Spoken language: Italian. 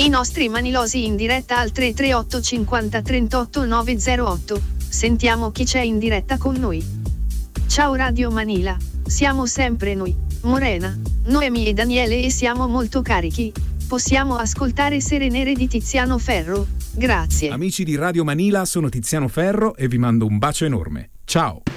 I nostri manilosi in diretta al 338 50 38 908. Sentiamo chi c'è in diretta con noi. Ciao Radio Manila, siamo sempre noi, Morena, Noemi e Daniele, e siamo molto carichi. Possiamo ascoltare Sere Nere di Tiziano Ferro? Grazie. Amici di Radio Manila, sono Tiziano Ferro e vi mando un bacio enorme. Ciao.